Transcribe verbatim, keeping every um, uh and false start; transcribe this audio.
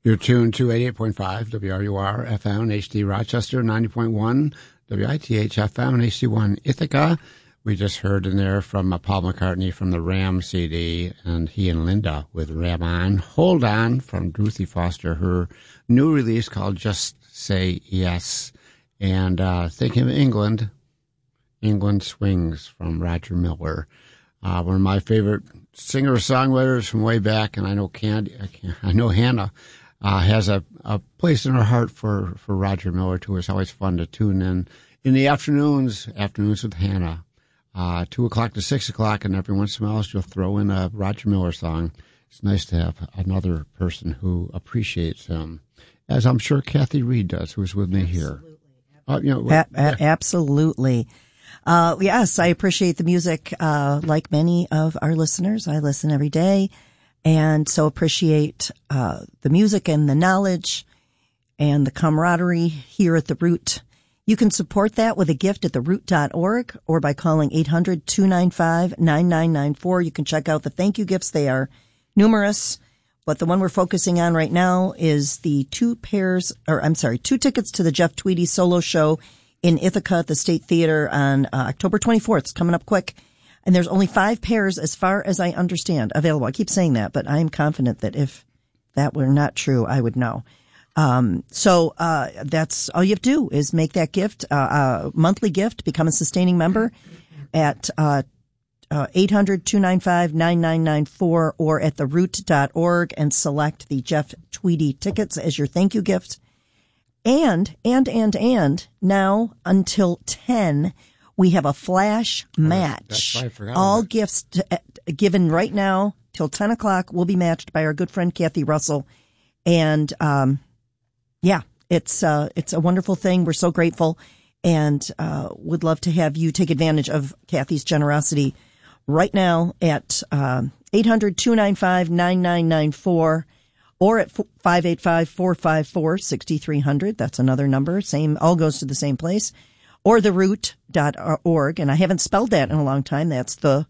You're tuned to eighty-eight point five W R U R F M H D Rochester, ninety point one W I T H F M and H D one Ithaca. We just heard in there from uh, Paul McCartney from the Ram C D, and he and Linda with Ram On. Hold On from Ruthie Foster, her new release called Just Say Yes. And uh, thinking of England, England Swings from Roger Miller. Uh, one of my favorite singer-songwriters from way back, and I know Candy, I know Hannah uh, has a, a place in her heart for, for Roger Miller, too. It's always fun to tune in in the afternoons, afternoons with Hannah, uh, two o'clock to six o'clock, and every once in a while she'll throw in a Roger Miller song. It's nice to have another person who appreciates him, as I'm sure Kathy Reed does, who's with me here. Uh, you know, a- a- absolutely. Uh, yes, I appreciate the music, uh, like many of our listeners. I listen every day and so appreciate, uh, the music and the knowledge and the camaraderie here at The Root. You can support that with a gift at the root dot org or by calling eight hundred two nine five nine nine nine four. You can check out the thank you gifts. They are numerous, but the one we're focusing on right now is the two pairs, or I'm sorry, two tickets to the Jeff Tweedy solo show in Ithaca at the State Theater on uh, October twenty-fourth. It's coming up quick. And there's only five pairs, as far as I understand, available. I keep saying that, but I'm confident that if that were not true, I would know. Um, so uh that's all you have to do is make that gift, uh, a monthly gift, become a sustaining member at uh, uh eight hundred two nine five nine nine nine four or at the root dot org and select the Jeff Tweedy tickets as your thank you gift. And, and, and, and, now until ten, we have a flash match. That's right, I forgot All about gifts to, uh, given right now till ten o'clock will be matched by our good friend Kathy Russell. And, um, yeah, it's, uh, it's a wonderful thing. We're so grateful and, uh, would love to have you take advantage of Kathy's generosity right now at, um, eight hundred two nine five nine nine nine four. Or at five eight five four five four six three zero zero. That's another number. Same, all goes to the same place. Or the root dot org. And I haven't spelled that in a long time. That's the